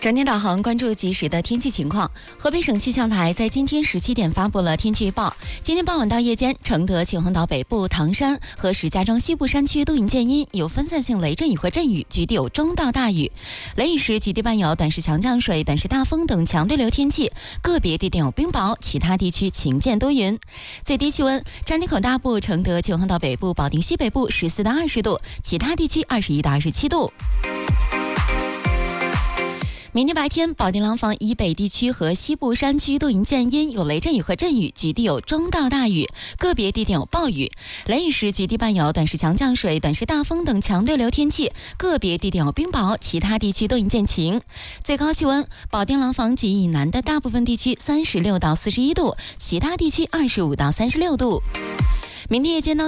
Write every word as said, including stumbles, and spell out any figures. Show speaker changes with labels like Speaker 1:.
Speaker 1: 整点导航，关注及时的天气情况。河北省气象台在今天十七点发布了天气预报。今天傍晚到夜间，承德、秦皇岛北部、唐山和石家庄西部山区多云见阴，有分散性雷阵雨或阵雨，局地有中到大雨。雷雨时，局地伴有短时强降水、短时大风等强对流天气，个别地点有冰雹，其他地区晴间多云。最低气温：张家口大部、承德、秦皇岛北部、保定西北部十四到二十度，其他地区二十一到二十七度。明天白天，保定廊坊以北地区和西部山区多云见阴，有雷阵雨和阵雨，局地有中到大雨，个别地点有暴雨。雷雨时，局地伴有短时强降水、短时大风等强对流天气，个别地点有冰雹，其他地区多云见晴。最高气温：保定廊坊及以南的大部分地区三十六到四十一度，其他地区二十五到三十六度。明天夜间到